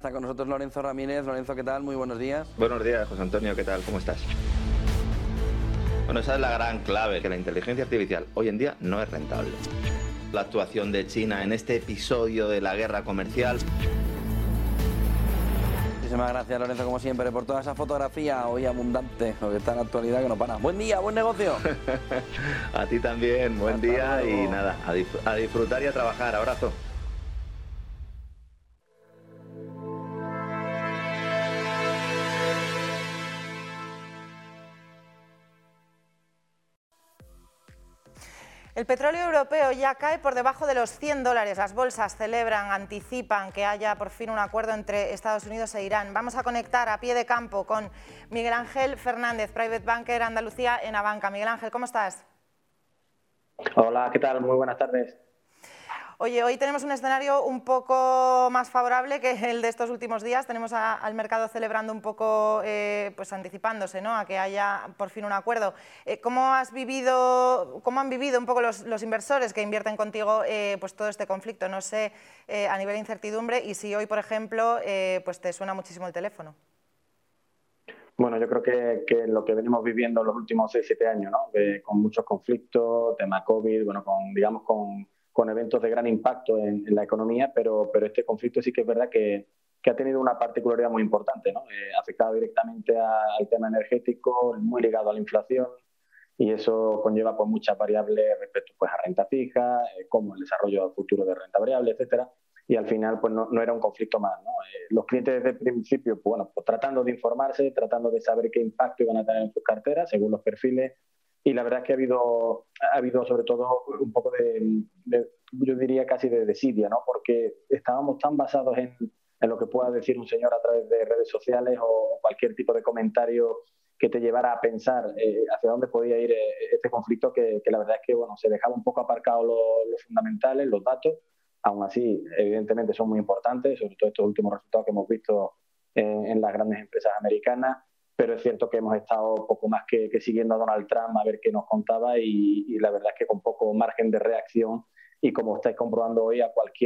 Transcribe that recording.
Está con nosotros Lorenzo Ramírez. Lorenzo, ¿qué tal? Muy buenos días. Buenos días, José Antonio, ¿qué tal? ¿Cómo estás? Bueno, esa es la gran clave, que la inteligencia artificial hoy en día no es rentable. La actuación de China en este episodio de la guerra comercial. Muchísimas gracias, Lorenzo, como siempre, por toda esa fotografía hoy abundante, lo que está en la actualidad que no para. Buen día, buen negocio. A ti también, buen Hasta día luego. y nada, a disfrutar y a trabajar. Abrazo. El petróleo europeo ya cae por debajo de los $100. Las bolsas celebran, anticipan que haya por fin un acuerdo entre Estados Unidos e Irán. Vamos a conectar a pie de campo con Miguel Ángel Fernández, Private Banker Andalucía en Abanca. Miguel Ángel, ¿cómo estás? Hola, ¿qué tal? Muy buenas tardes. Oye, hoy tenemos un escenario un poco más favorable que el de estos últimos días. Tenemos al mercado celebrando un poco, pues anticipándose, ¿no?, a que haya por fin un acuerdo. ¿Cómo han vivido un poco los inversores que invierten contigo pues todo este conflicto? No sé, a nivel de incertidumbre, y si hoy, por ejemplo, pues te suena muchísimo el teléfono. Bueno, yo creo que lo que venimos viviendo los últimos 6-7 años, ¿no? Con muchos conflictos, tema COVID, bueno, con eventos de gran impacto en la economía, pero este conflicto sí que es verdad que ha tenido una particularidad muy importante, ¿no? Afectado directamente al tema energético, muy ligado a la inflación, y eso conlleva pues muchas variables respecto pues a renta fija, como el desarrollo futuro de renta variable, etcétera. Y al final pues no era un conflicto más, ¿no? Los clientes desde el principio, pues bueno, pues tratando de informarse, tratando de saber qué impacto iban a tener en sus carteras según los perfiles, y la verdad es que ha habido sobre todo un poco yo diría casi de desidia, ¿no? Porque estábamos tan basados en lo que pueda decir un señor a través de redes sociales o cualquier tipo de comentario que te llevara a pensar hacia dónde podía ir este conflicto, que la verdad es que bueno, se dejaba un poco aparcados los fundamentales, los datos. Aún así, evidentemente son muy importantes, sobre todo estos últimos resultados que hemos visto en las grandes empresas americanas, pero es cierto que hemos estado poco más que siguiendo a Donald Trump a ver qué nos contaba, y la verdad es que con poco margen de reacción, y como estáis comprobando hoy, a cualquier